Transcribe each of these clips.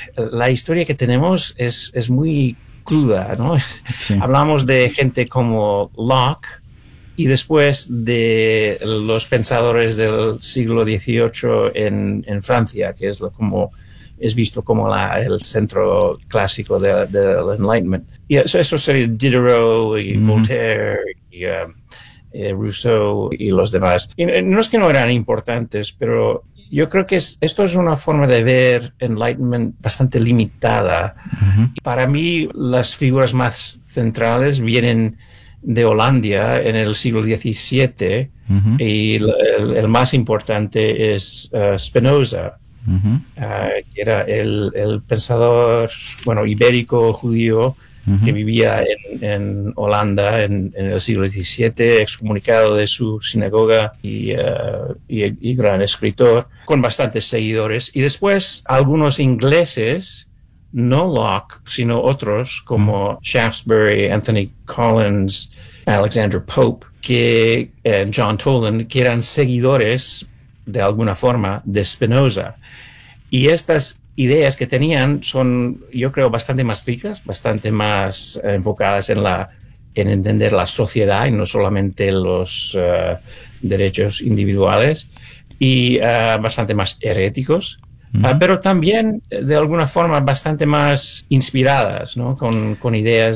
la historia que tenemos es muy cruda, ¿no? Sí. Hablamos de gente como Locke y después de los pensadores del siglo XVIII en Francia, que como es visto como el centro clásico del Enlightenment. Y eso sería Diderot y Voltaire y Rousseau y los demás. Y no es que no eran importantes, pero yo creo que esto es una forma de ver Enlightenment bastante limitada. Para mí, las figuras más centrales vienen de Holanda en el siglo XVII y el más importante es Spinoza. Que era el pensador, ibérico judío que vivía en Holanda en el siglo XVII, excomunicado de su sinagoga y gran escritor, con bastantes seguidores. Y después algunos ingleses, no Locke, sino otros como Shaftesbury, Anthony Collins, Alexander Pope, John Toland, que eran seguidores de alguna forma de Spinoza. Y estas ideas que tenían son, yo creo, bastante más ricas, bastante más enfocadas en entender la sociedad y no solamente los derechos individuales, y bastante más heréticos, pero también de alguna forma bastante más inspiradas, ¿no? Con ideas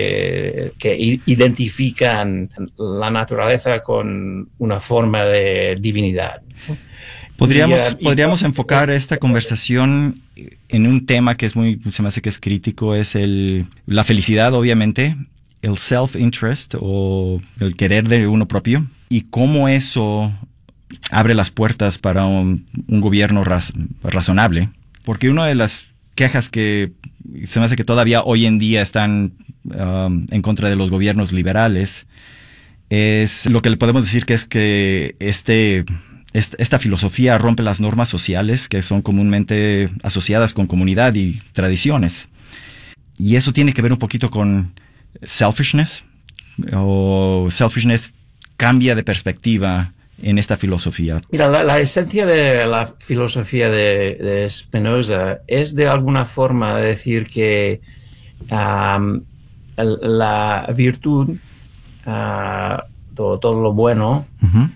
que identifican la naturaleza con una forma de divinidad. Podríamos enfocar esta conversación en un tema que se me hace que es crítico, es la felicidad, obviamente, el self-interest o el querer de uno propio, y cómo eso abre las puertas para un gobierno razonable. Porque una de las quejas que se me hace que todavía hoy en día están en contra de los gobiernos liberales es lo que le podemos decir que es que esta filosofía rompe las normas sociales que son comúnmente asociadas con comunidad y tradiciones. Y eso tiene que ver un poquito con selfishness, o selfishness cambia de perspectiva en esta filosofía. Mira, la esencia de la filosofía de Spinoza es de alguna forma decir que la virtud, todo lo bueno,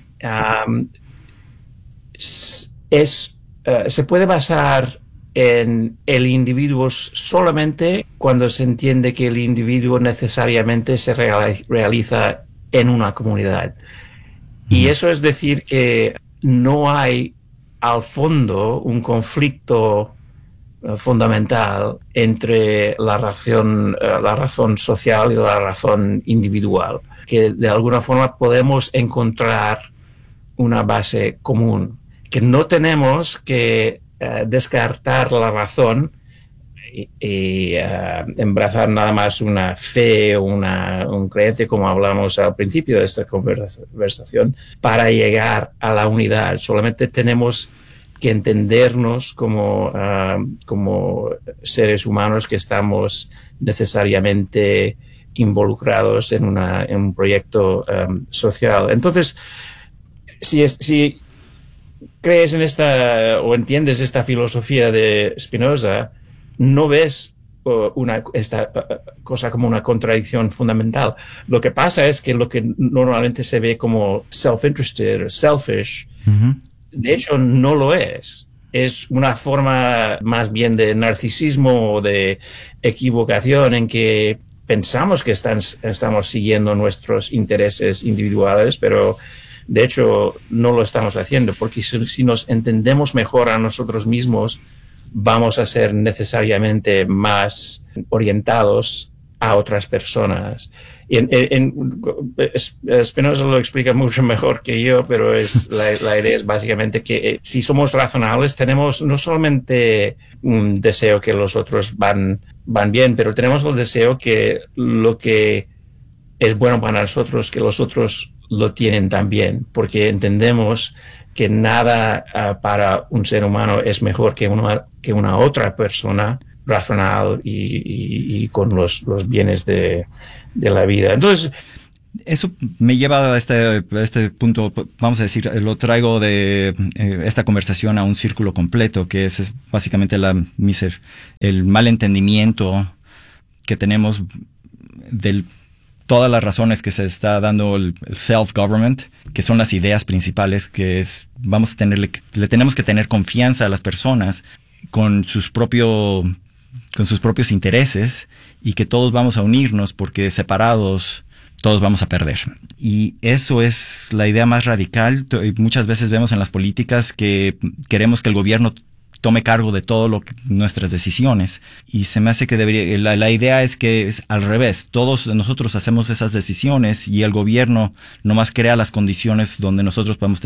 se puede basar en el individuo solamente cuando se entiende que el individuo necesariamente se realiza en una comunidad. Y eso es decir que no hay al fondo un conflicto fundamental entre la razón social y la razón individual, que de alguna forma podemos encontrar una base común, que no tenemos que descartar la razón y embrazar nada más una fe o un creencia, como hablamos al principio de esta conversación, para llegar a la unidad. Solamente tenemos que entendernos como seres humanos que estamos necesariamente involucrados en un proyecto social. Entonces, si crees en o entiendes esta filosofía de Spinoza, no ves esta cosa como una contradicción fundamental. Lo que pasa es que lo que normalmente se ve como self-interested, selfish, de hecho no lo es. Es una forma más bien de narcisismo o de equivocación en que pensamos que estamos siguiendo nuestros intereses individuales, pero de hecho no lo estamos haciendo, porque si nos entendemos mejor a nosotros mismos, vamos a ser necesariamente más orientados a otras personas. Spinoza lo explica mucho mejor que yo, pero la idea es básicamente que si somos razonables, tenemos no solamente un deseo que los otros van bien, pero tenemos el deseo que lo que es bueno para nosotros, que los otros lo tienen también, porque entendemos que nada para un ser humano es mejor que una otra persona razonable y con los bienes de la vida. Entonces, Eso me lleva a este punto, vamos a decir, lo traigo de esta conversación a un círculo completo, que es básicamente el malentendimiento que tenemos de todas las razones que se está dando el self-government, que son las ideas principales, que es, le tenemos que tener confianza a las personas con sus propios intereses, y que todos vamos a unirnos porque separados todos vamos a perder. Y eso es la idea más radical. Muchas veces vemos en las políticas que queremos que el gobierno tome cargo de todo nuestras decisiones. Y se me hace que la idea es que es al revés. Todos nosotros hacemos esas decisiones y el gobierno nomás crea las condiciones donde nosotros podemos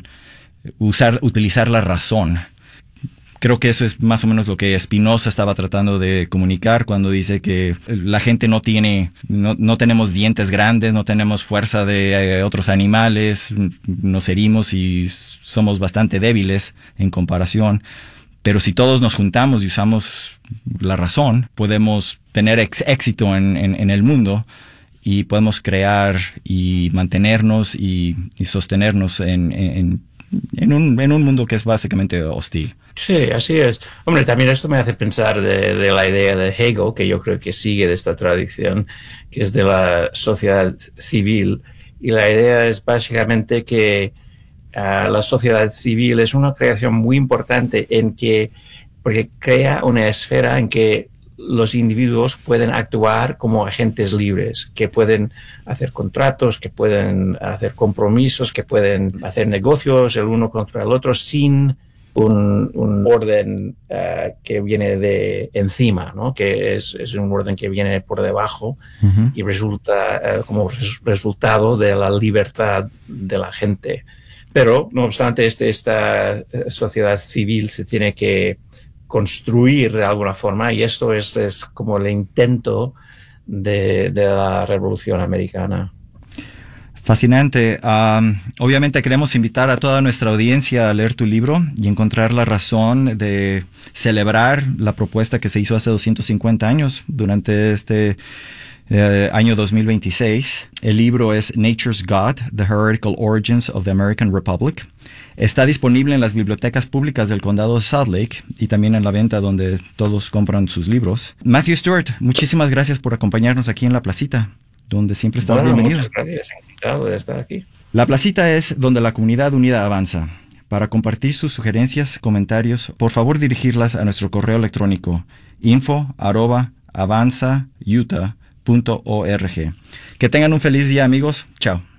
utilizar la razón. Creo que eso es más o menos lo que Spinoza estaba tratando de comunicar cuando dice que la gente no tenemos dientes grandes, no tenemos fuerza de otros animales, nos herimos y somos bastante débiles en comparación. Pero si todos nos juntamos y usamos la razón, podemos tener éxito en el mundo y podemos crear y mantenernos y sostenernos en un mundo que es básicamente hostil. Sí, así es. Hombre, también esto me hace pensar de la idea de Hegel, que yo creo que sigue de esta tradición, que es de la sociedad civil. Y la idea es básicamente que la sociedad civil es una creación muy importante porque crea una esfera en que los individuos pueden actuar como agentes libres, que pueden hacer contratos, que pueden hacer compromisos, que pueden hacer negocios el uno contra el otro sin un orden que viene de encima, ¿no? Que es un orden que viene por debajo y resulta como resultado de la libertad de la gente. Pero, no obstante, esta sociedad civil se tiene que construir de alguna forma, y esto es como el intento de la Revolución Americana. Fascinante. Obviamente queremos invitar a toda nuestra audiencia a leer tu libro y encontrar la razón de celebrar la propuesta que se hizo hace 250 años durante este año 2026. El libro es Nature's God, The Heretical Origins of the American Republic. Está disponible en las bibliotecas públicas del condado de Salt Lake y también en la venta donde todos compran sus libros. Matthew Stewart, muchísimas gracias por acompañarnos aquí en La Placita, donde siempre estás bienvenido. Muchas gracias, encantado de estar aquí. La Placita es donde la comunidad unida avanza. Para compartir sus sugerencias, comentarios, por favor dirigirlas a nuestro correo electrónico info@avanzautah.org. Que tengan un feliz día, amigos. Chao.